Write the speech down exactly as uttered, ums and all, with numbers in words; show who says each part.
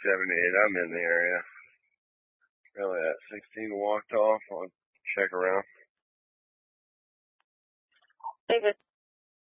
Speaker 1: seventy-eight. I'm in the area. Really, at sixteen walked off. I'll check around.
Speaker 2: David.